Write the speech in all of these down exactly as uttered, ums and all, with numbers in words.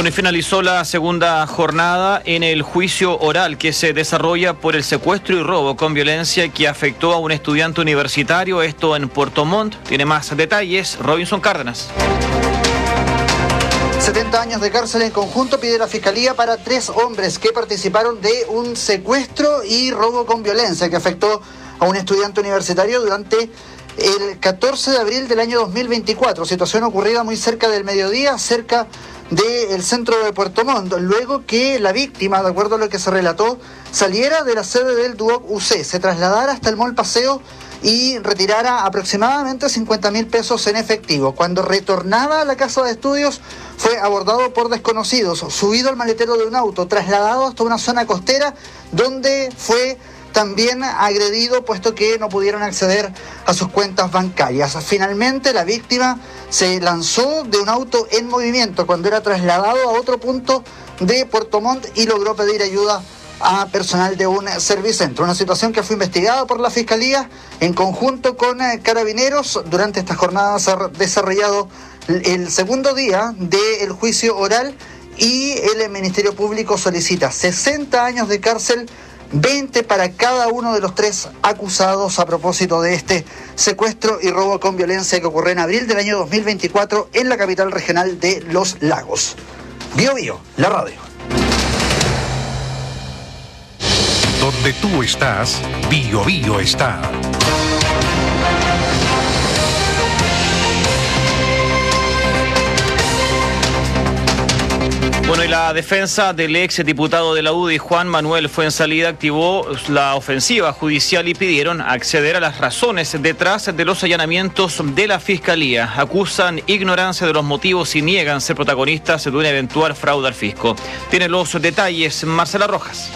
Bueno, y finalizó la segunda jornada en el juicio oral que se desarrolla por el secuestro y robo con violencia que afectó a un estudiante universitario, esto en Puerto Montt. Tiene más detalles Robinson Cárdenas. setenta años de cárcel en conjunto pide la Fiscalía para tres hombres que participaron de un secuestro y robo con violencia que afectó a un estudiante universitario durante el catorce de abril del año dos mil veinticuatro, situación ocurrida muy cerca del mediodía, cerca del centro de Puerto Montt, luego que la víctima, de acuerdo a lo que se relató, saliera de la sede del Duoc U C, se trasladara hasta el Mall Paseo y retirara aproximadamente cincuenta mil pesos en efectivo. Cuando retornaba a la casa de estudios fue abordado por desconocidos, subido al maletero de un auto, trasladado hasta una zona costera donde fue también agredido, puesto que no pudieron acceder a sus cuentas bancarias. Finalmente, la víctima se lanzó de un auto en movimiento cuando era trasladado a otro punto de Puerto Montt y logró pedir ayuda a personal de un servicentro. Una situación que fue investigada por la Fiscalía en conjunto con Carabineros. Durante esta jornada se ha desarrollado el segundo día del juicio oral y el Ministerio Público solicita sesenta años de cárcel, veinte para cada uno de los tres acusados a propósito de este secuestro y robo con violencia que ocurrió en abril del año dos mil veinticuatro en la capital regional de Los Lagos. Bio Bio, la radio. Donde tú estás, Bio Bio está. Bueno, y la defensa del ex diputado de la U D I, Juan Manuel Fuenzalida, activó la ofensiva judicial y pidieron acceder a las razones detrás de los allanamientos de la Fiscalía. Acusan ignorancia de los motivos y niegan ser protagonistas de un eventual fraude al fisco. Tiene los detalles Marcela Rojas.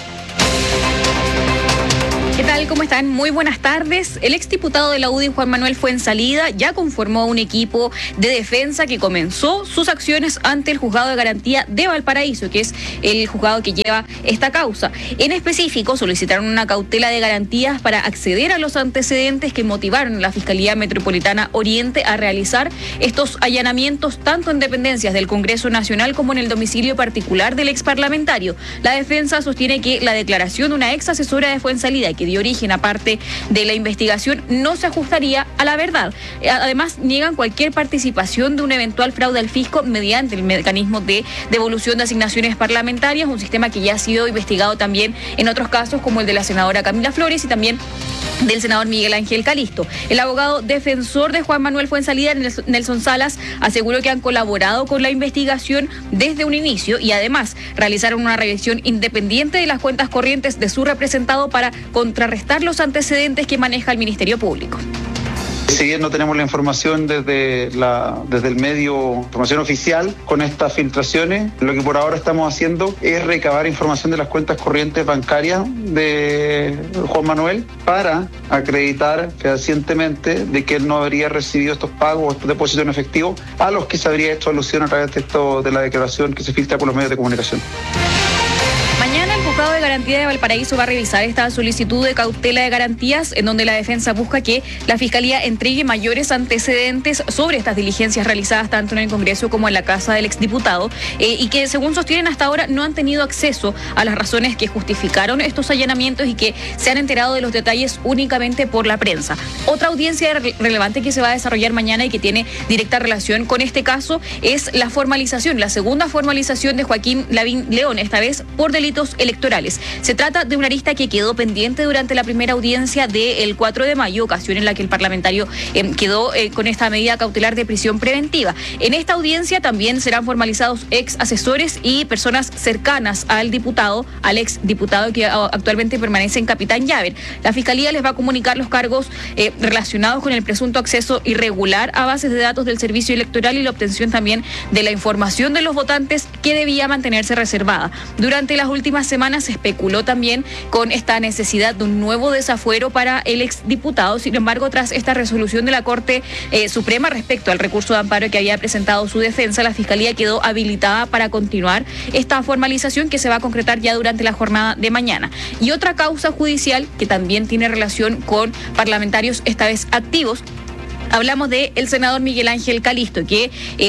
¿Qué tal? ¿Cómo están? Muy buenas tardes. El exdiputado de la U D I, Juan Manuel Fuenzalida, ya conformó un equipo de defensa que comenzó sus acciones ante el Juzgado de Garantía de Valparaíso, que es el juzgado que lleva esta causa. En específico, solicitaron una cautela de garantías para acceder a los antecedentes que motivaron a la Fiscalía Metropolitana Oriente a realizar estos allanamientos tanto en dependencias del Congreso Nacional como en el domicilio particular del exparlamentario. La defensa sostiene que la declaración de una ex asesora de Fuenzalida que dio origen a parte de la investigación no se ajustaría a la verdad. Además, niegan cualquier participación de un eventual fraude al fisco mediante el mecanismo de devolución de asignaciones parlamentarias, un sistema que ya ha sido investigado también en otros casos como el de la senadora Camila Flores y también del senador Miguel Ángel Calisto. El abogado defensor de Juan Manuel Fuenzalida, Nelson Salas, aseguró que han colaborado con la investigación desde un inicio y además realizaron una revisión independiente de las cuentas corrientes de su representado para contrarrestar los antecedentes que maneja el Ministerio Público. Si bien no tenemos la información desde, la, desde el medio, información oficial con estas filtraciones, lo que por ahora estamos haciendo es recabar información de las cuentas corrientes bancarias de Juan Manuel para acreditar fehacientemente de que él no habría recibido estos pagos o estos depósitos en efectivo a los que se habría hecho alusión a través de, esto, de la declaración que se filtra por los medios de comunicación. Mañana el Juzgado de Garantía de Valparaíso va a revisar esta solicitud de cautela de garantías en donde la defensa busca que la Fiscalía entregue mayores antecedentes sobre estas diligencias realizadas tanto en el Congreso como en la casa del exdiputado eh, y que según sostienen hasta ahora no han tenido acceso a las razones que justificaron estos allanamientos y que se han enterado de los detalles únicamente por la prensa. Otra audiencia re- relevante que se va a desarrollar mañana y que tiene directa relación con este caso es la formalización, la segunda formalización de Joaquín Lavín León, esta vez por delitos electorales. Se trata de una arista que quedó pendiente durante la primera audiencia del cuatro de mayo, ocasión en la que el parlamentario eh, quedó eh, con esta medida cautelar de prisión preventiva. En esta audiencia también serán formalizados ex asesores y personas cercanas al diputado, al ex diputado que actualmente permanece en Capitán Llaver. La Fiscalía les va a comunicar los cargos eh, relacionados con el presunto acceso irregular a bases de datos del servicio electoral y la obtención también de la información de los votantes que debía mantenerse reservada. Durante las últimas semanas se especuló también con esta necesidad de un nuevo desafuero para el exdiputado. Sin embargo, tras esta resolución de la Corte eh, Suprema respecto al recurso de amparo que había presentado su defensa, la Fiscalía quedó habilitada para continuar esta formalización que se va a concretar ya durante la jornada de mañana. Y otra causa judicial que también tiene relación con parlamentarios esta vez activos. Hablamos de el senador Miguel Ángel Calisto, que eh,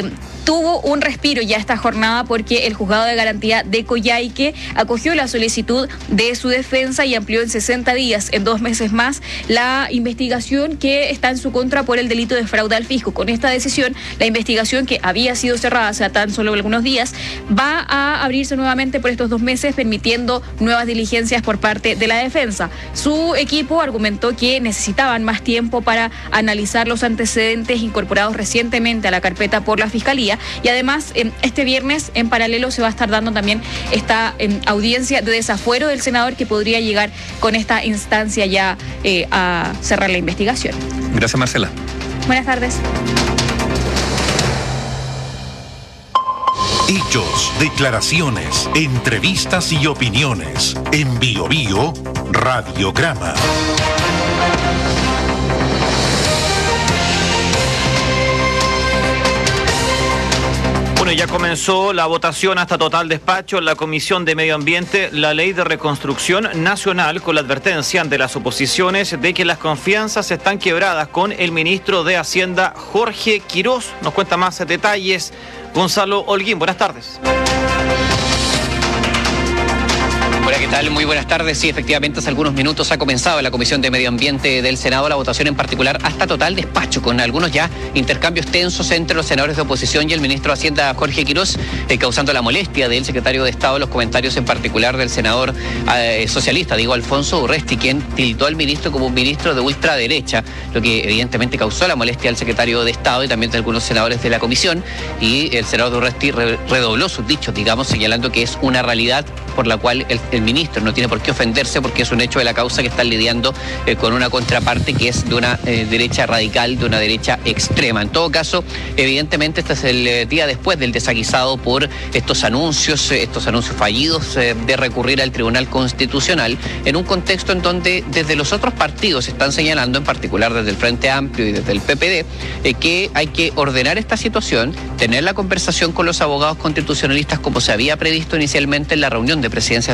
tuvo un respiro ya esta jornada porque el juzgado de garantía de Coyhaique acogió la solicitud de su defensa y amplió en sesenta días, en dos meses más, la investigación que está en su contra por el delito de fraude al fisco. Con esta decisión, la investigación que había sido cerrada hace tan solo algunos días va a abrirse nuevamente por estos dos meses, permitiendo nuevas diligencias por parte de la defensa. Su equipo argumentó que necesitaban más tiempo para analizar los antecedentes incorporados recientemente a la carpeta por la Fiscalía y además este viernes en paralelo se va a estar dando también esta audiencia de desafuero del senador que podría llegar con esta instancia ya eh, a cerrar la investigación. Gracias, Marcela. Buenas tardes. Hechos, declaraciones, entrevistas y opiniones. En Bio Bio, Radiograma. Bueno, ya comenzó la votación hasta total despacho en la Comisión de Medio Ambiente, la Ley de Reconstrucción Nacional, con la advertencia de las oposiciones de que las confianzas están quebradas con el ministro de Hacienda, Jorge Quirós. Nos cuenta más detalles Gonzalo Holguín. Buenas tardes. Hola, ¿qué tal? Muy buenas tardes. Sí, efectivamente, hace algunos minutos ha comenzado en la Comisión de Medio Ambiente del Senado la votación en particular hasta total despacho, con algunos ya intercambios tensos entre los senadores de oposición y el ministro de Hacienda, Jorge Quirós, eh, causando la molestia del secretario de Estado, los comentarios en particular del senador eh, socialista, digo, Alfonso Urresti, quien tildó al ministro como un ministro de ultraderecha, lo que evidentemente causó la molestia al secretario de Estado y también de algunos senadores de la comisión, y el senador Urresti re redobló sus dichos, digamos, señalando que es una realidad por la cual el, el ministro no tiene por qué ofenderse porque es un hecho de la causa que están lidiando eh, con una contraparte que es de una eh, derecha radical, de una derecha extrema. En todo caso, evidentemente este es el eh, día después del desaguisado por estos anuncios, eh, estos anuncios fallidos eh, de recurrir al Tribunal Constitucional, en un contexto en donde desde los otros partidos están señalando, en particular desde el Frente Amplio y desde el P P D, eh, que hay que ordenar esta situación, tener la conversación con los abogados constitucionalistas como se había previsto inicialmente en la reunión de presidencia